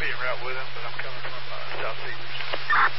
be en route with him, but I'm coming from South Cedars.